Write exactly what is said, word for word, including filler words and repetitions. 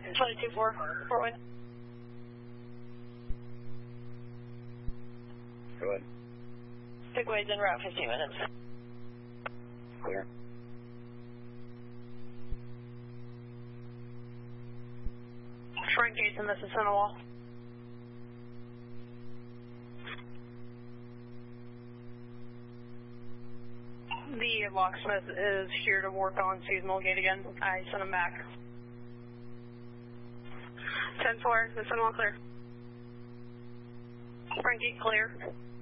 twenty-two four, Fort Wayne. Go ahead. Pigway's en route, fifteen minutes. Clear. Frank Gates, and this is Cinewall. The locksmith is here to work on seasonal gate again. I sent him back. ten four, the Cinewall clear. Frankie, clear.